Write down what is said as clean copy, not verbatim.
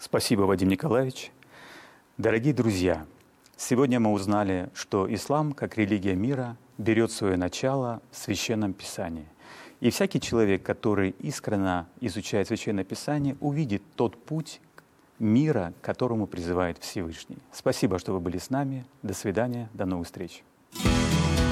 Спасибо, Вадим Николаевич. Дорогие друзья, сегодня мы узнали, что ислам, как религия мира, берет свое начало в Священном Писании. И всякий человек, который искренне изучает Священное Писание, увидит тот путь мира, к которому призывает Всевышний. Спасибо, что вы были с нами. До свидания, до новых встреч.